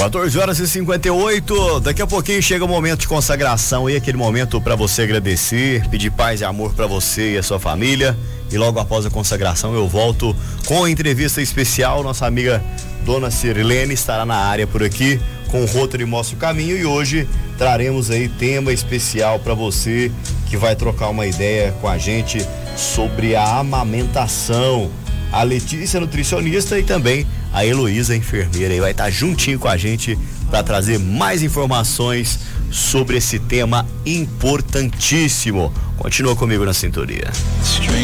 14h58, daqui a pouquinho chega o momento de consagração e aquele momento para você agradecer, pedir paz e amor para você e a sua família. E logo após a consagração eu volto com a entrevista especial. Nossa amiga Dona Sirlene estará na área por aqui com o Rotary Mostra o Caminho, e hoje traremos aí tema especial para você que vai trocar uma ideia com a gente sobre a amamentação. A Letícia, nutricionista, e também a Heloísa, enfermeira, aí vai estar juntinho com a gente para trazer mais informações sobre esse tema importantíssimo. Continua comigo na sintonia.